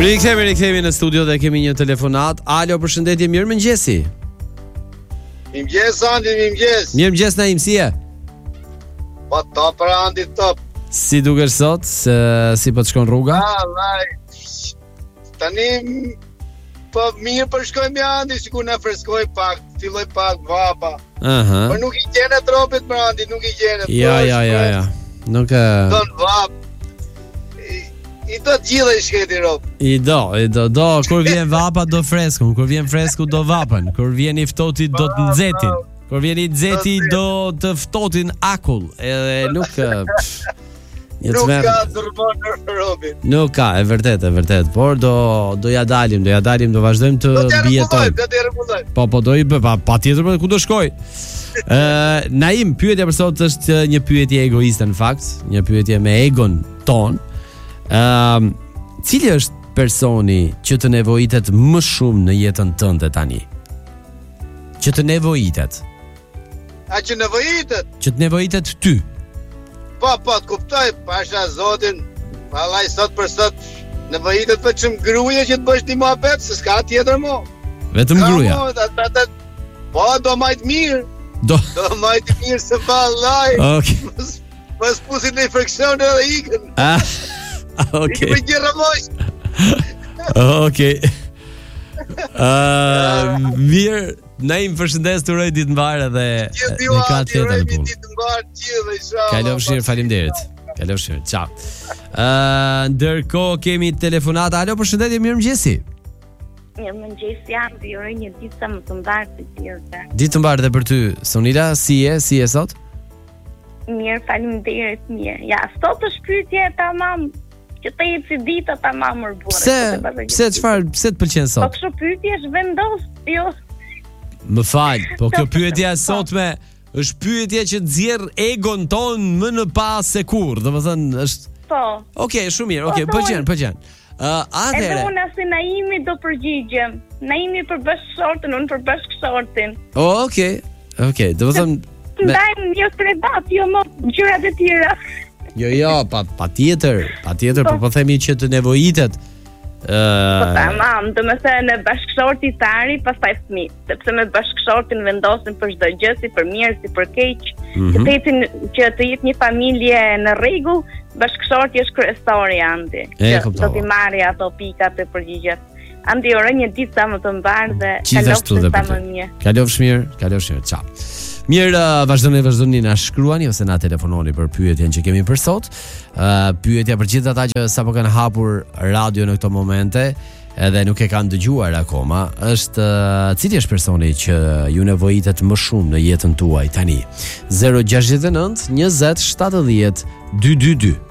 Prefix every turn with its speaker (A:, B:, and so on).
A: Rikthehemi në studio dhe kemi një telefonat. Alo, përshëndetje, mirëmëngjesi.
B: Mirëmëngjes Andi, mirëmëngjes.
A: Mirëmëngjes Naim, si je?
B: Po top për Andi, top.
A: Si dukesh sot? Si po të shkon rruga?
B: Tani po mirë po shkojmë me Andi, sikur na freskoj pak, filloj pak vapa. Po nuk i gjenë tropit për Andi, nuk i gjenë.
A: Ja. Nuk
B: don vap. I do gjithë i shketi rob.
A: I do, kur vjen vapa do freskun, kur vjen fresku do vapën, kur vjen i ftohti do të nxetin, kur vjen i nxeti do të ftohtin akull, edhe nuk
B: nuk ka dërmon në robin.
A: Nuk ka, e vërtet, por do ja dalim, do vazhdojmë të bijetojmë.
B: Do të rregullojmë.
A: Po do i bë, patjetër, ku do shkoj? Naim, pyetja për sot është një pyetje egoiste në fakt, një pyetje me egon ton. Cili është personi që të nevojitet më shumë në jetën tënde tani? Që të nevojitet?
B: Që nevojitet?
A: Që të nevojitet ty?
B: Po, të kuptoj, pasha zotin, vallai sot për sot nevojitet për çm gruaja që të bësh ti mohabet, se s'ka tjetër mo.
A: Vetëm gruaja.
B: Po, do majt mirë. Do majt mirë se vallai.
A: Okej.
B: Mos pusin në infeksion edhe ikën.
A: Okej.
B: I bëj rrëmoj.
A: Okej. Mirë, Naim, përshëndes, të uroj ditë mbarë dhe në ka tjetër në punë.
B: Ditë mbarë gjithë, inshallah.
A: Kalofshir, faleminderit. Kalofshir, ciao. Ndërkohë kemi telefonat. Alo, përshëndetje, mirëmëngjesi.
C: Mirëmëngjes, jam të uroj një ditë sa më të mbarë të gjithë.
A: Ditë të mbarë dhe për ty, Sonila, si je sot?
C: Mirë, faleminderit, mirë. Ja, sot është pyetje tamam. Që të jetë si dita tamam mërbure.
A: Pse të pëlqen sot?
C: Po kështu pyetje është vendos, jo.
A: Më fal, po kjo pyetja e sotme është pyetje që nxjerr egon ton më në pas se kurrë, domethënë është.
C: Po.
A: Okej, shumë mirë. Okej, pëlqen. Atëherë.
C: Edhe unë si Naimi do përgjigjem. Naimi për bashkëshortin, unë për bashkëshortin.
A: Okej, domethënë
C: ndajmë një kredat, jo më gjërat e tjera.
A: Jo, patjetër, po themi që të nevojitet.
C: Po tamam, do të thënë bashkëshorti i tari, pastaj fëmijë, sepse me bashkëshortin vendosin për çdo gjë, si për mirë, si për keq, që të jetë një familje në rregull, bashkëshorti është kryesori Andi. Do t'i marrë ato pikat e përgjigjet. Andi, uroj një ditë sa më të mbarë dhe kalofshi sa më mirë.
A: Kalofshi, ciao. Mirë, vazhdoni na shkruani ose na telefononi për pyetjen që kemi për sot. Pyetja për gjithë ata që sapo kanë hapur radio në këto momente edhe nuk e kanë dëgjuar akoma, është cili është personi që ju nevojitet më shumë në jetën tuaj tani? 069 20 70 222